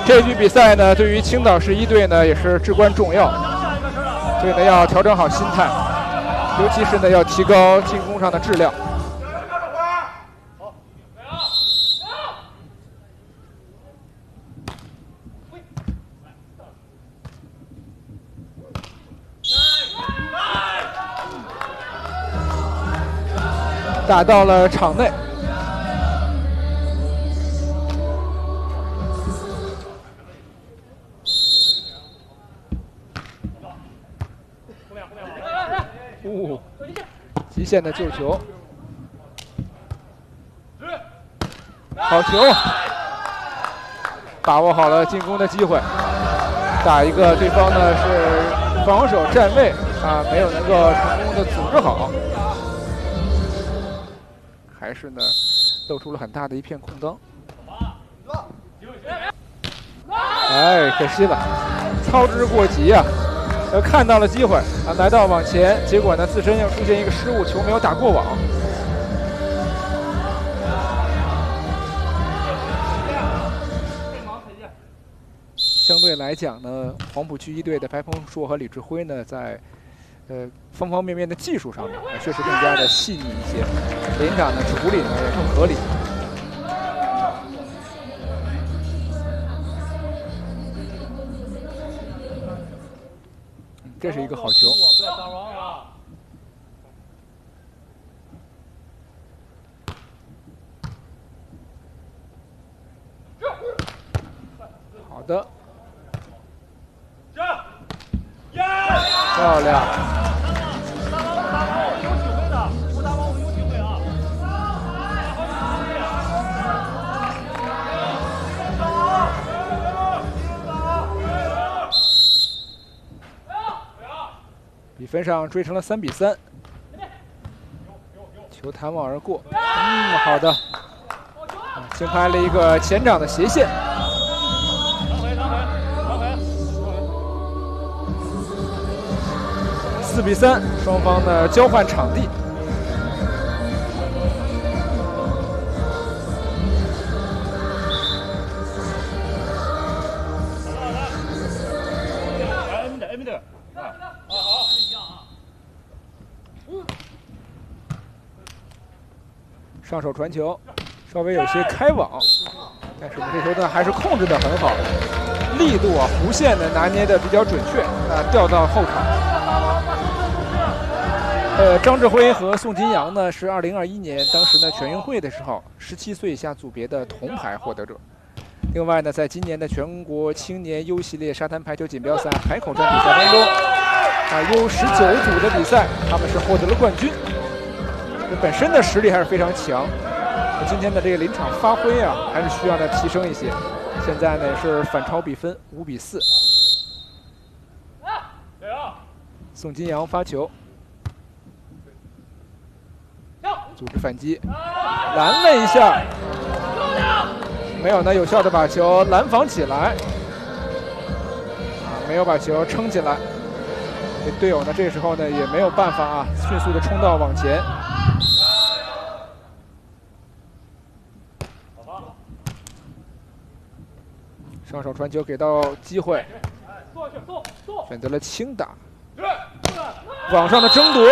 这局比赛呢，对于青岛市一队呢也是至关重要，所以呢要调整好心态，尤其是呢要提高进攻上的质量。打到了场内。极限的救球，好球，把握好了进攻的机会，打一个对方呢是防守站位啊，没有能够成功的组织好，还是呢露出了很大的一片空当。哎，可惜了，操之过急啊！看到了机会啊，来到往前，结果呢自身又出现一个失误，球没有打过网。相对来讲呢，黄埔区一队的白鹏硕和李志辉呢，在方方面面的技术上面确实更加的细腻一些，连长的处理呢也更合理。这是一个好球。好的，漂亮。比分上追成了3比3，球弹网而过。好的，轻拍了一个前掌的斜线。4比3，双方呢交换场地。上手传球，稍微有些开网，但是我们这球呢还是控制得很好，力度啊弧线呢拿捏得比较准确啊，调到后场。张志辉和宋金阳呢是2021年当时呢全运会的时候17岁以下组别的铜牌获得者。另外呢，在今年的全国青年优系列沙滩排球锦标赛海口站比赛当中，U19组的比赛他们是获得了冠军。本身的实力还是非常强，今天的这个临场发挥啊，还是需要再提升一些。现在呢是反超比分5比4。宋金阳发球，组织反击，拦了一下，没有呢有效的把球拦防起来，没有把球撑起来。队友呢这时候呢也没有办法啊，迅速的冲到网前。上手传球给到机会，选择了轻打，网上的争夺，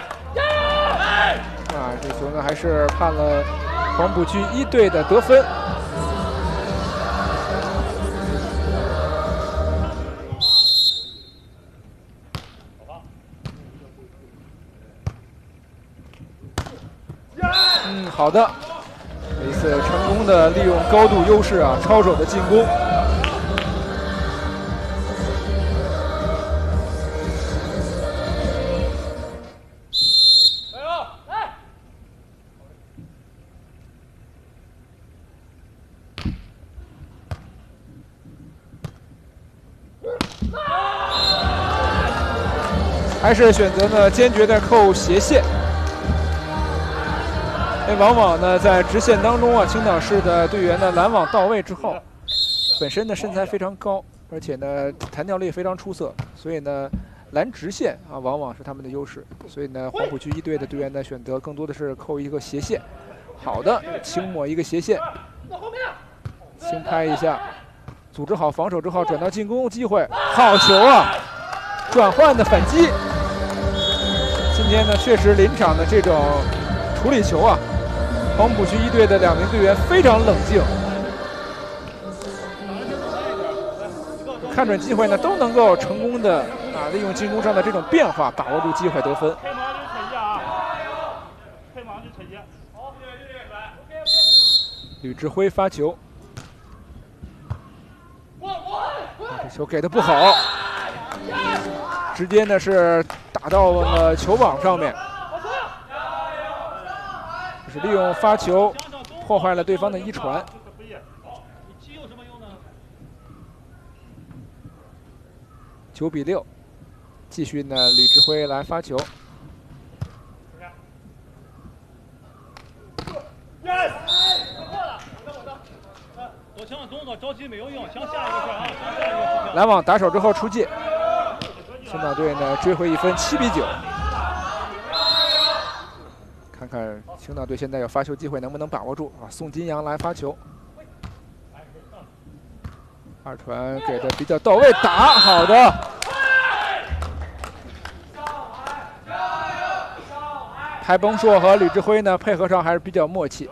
这球呢还是判了黄埔区一队的得分。好的，这一次成功的利用高度优势啊，抄手的进攻。还是选择呢坚决的扣斜线。往往呢在直线当中啊，青岛市的队员呢拦网到位之后，本身的身材非常高，而且呢弹跳力非常出色，所以呢拦直线啊往往是他们的优势。所以呢黄埔区一队的队员呢选择更多的是扣一个斜线。好的，轻抹一个斜线，轻拍一下， 组织好防守之后转到进攻机会，好球啊！转换的反击。今天呢，确实临场的这种处理球啊，黄浦区一队的2名队员非常冷静，看准机会呢，都能够成功的利用进攻上的这种变化，把握住机会得分。吕志辉发球，这球给的不好，直接呢是打到了球网上面，就是利用发球破坏了对方的一传。9比6，继续呢，吕志辉来发球。 动作着急没有用，向下一个啊！向下一个。 拦网打手之后出界，青岛队呢追回1分，7比9。看看青岛队现在有发球机会能不能把握住啊？宋金阳来发球，二传给的比较到位，打好的。台崩硕和吕志辉呢配合上还是比较默契。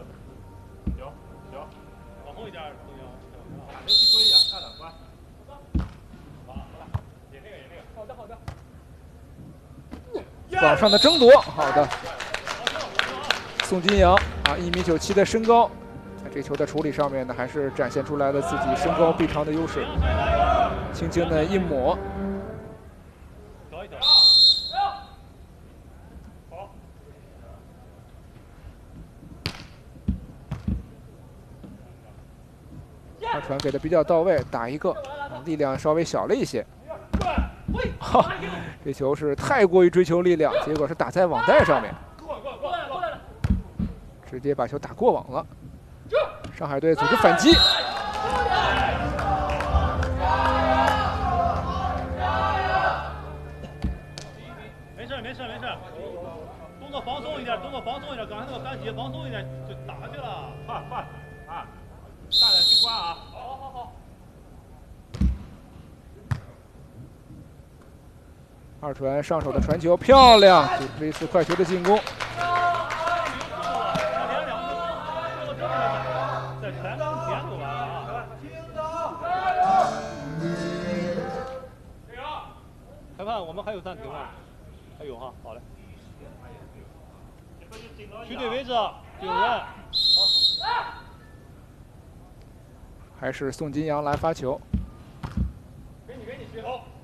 网上的争夺，好的，宋金阳1米97的身高，在这球的处理上面呢，还是展现出来了自己身高臂长的优势。轻轻的一抹，二传给的比较到位，打一个，力量稍微小了一些。哈，这球是太过于追求力量，结果是打在网带上面，直接把球打过网了。上海队组织反击， 没事没事没事，动作放松一点，动作放松一点，刚才那个反击放松一点就打去了，快快啊，大点去关啊！好好好。 二传上手的传球漂亮，组织一次快球的进攻。 裁判，我们还有暂停吗？还有哈，好嘞。区队位置丢人。 还是宋金阳来发球。 给你，好。